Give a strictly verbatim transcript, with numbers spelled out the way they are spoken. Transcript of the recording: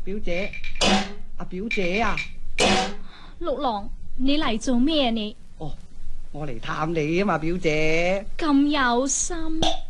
表姐，阿表姐啊！ 六郎，你嚟做咩你？ 哦，我嚟探你啊嘛，表姐。 咁有心。